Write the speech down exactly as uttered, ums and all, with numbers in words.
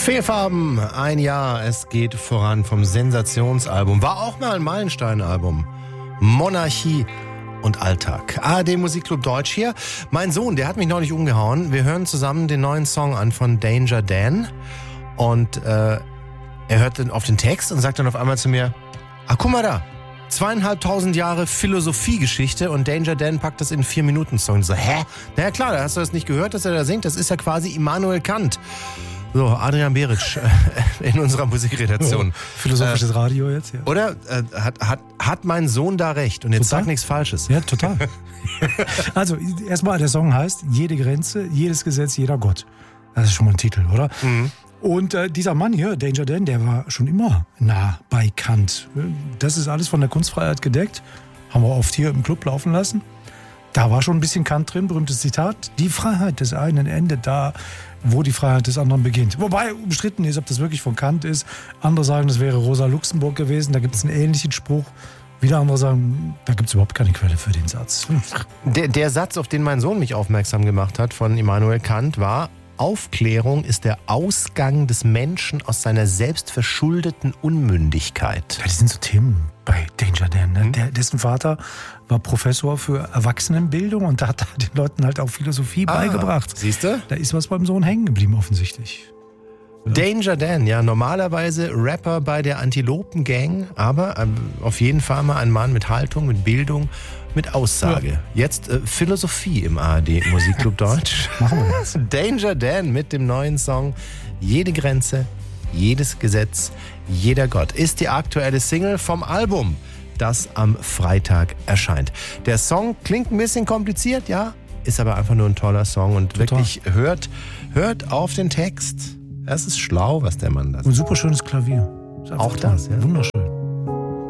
Fehlfarben, ein Jahr, es geht voran vom Sensationsalbum. War auch mal ein Meilenstein-Album. Monarchie und Alltag. A R D Musikclub Deutsch hier. Mein Sohn, der hat mich neulich umgehauen. Wir hören zusammen den neuen Song an von Danger Dan. Und äh, er hört dann auf den Text und sagt dann auf einmal zu mir, ah, guck mal da, zweieinhalbtausend Jahre Philosophiegeschichte und Danger Dan packt das in einen vier-Minuten-Song. So, hä? Na ja klar, hast du das nicht gehört, dass er da singt? Das ist ja quasi Immanuel Kant. So, Adrian Beric äh, in unserer Musikredaktion. Oh, philosophisches äh, Radio jetzt, ja. Oder? Äh, hat, hat, hat mein Sohn da recht? Und jetzt Total? sag nichts Falsches. Ja, total. Also, erstmal, der Song heißt Jede Grenze, jedes Gesetz, jeder Gott. Das ist schon mal ein Titel, oder? Mhm. Und äh, dieser Mann hier, Danger Dan, der war schon immer nah bei Kant. Das ist alles von der Kunstfreiheit gedeckt. Haben wir oft hier im Club laufen lassen. Da war schon ein bisschen Kant drin, berühmtes Zitat. Die Freiheit des einen endet da, wo die Freiheit des anderen beginnt. Wobei umstritten ist, ob das wirklich von Kant ist. Andere sagen, das wäre Rosa Luxemburg gewesen. Da gibt es einen ähnlichen Spruch. Wieder andere sagen, da gibt es überhaupt keine Quelle für den Satz. Der, der Satz, auf den mein Sohn mich aufmerksam gemacht hat von Immanuel Kant, war: Aufklärung ist der Ausgang des Menschen aus seiner selbstverschuldeten Unmündigkeit. Ja, das sind so Themen bei Danger Dan. Ne? Mhm. Der, dessen Vater war Professor für Erwachsenenbildung und da hat er den Leuten halt auch Philosophie Ah, beigebracht. Siehst du? Da ist was beim Sohn hängen geblieben offensichtlich. Ja. Danger Dan, ja, normalerweise Rapper bei der Antilopen Gang, aber äh, auf jeden Fall mal ein Mann mit Haltung, mit Bildung, mit Aussage. Ja. Jetzt äh, Philosophie im A R D Musikclub Deutsch. Machen wir das. Danger Dan mit dem neuen Song Jede Grenze, jedes Gesetz, jeder Gott ist die aktuelle Single vom Album, das am Freitag erscheint. Der Song klingt ein bisschen kompliziert, ja, ist aber einfach nur ein toller Song und Total. Wirklich hört, hört auf den Text. Es ist schlau, was der Mann da sagt. Ein super schönes Klavier. Auch das, ja. Wunderschön.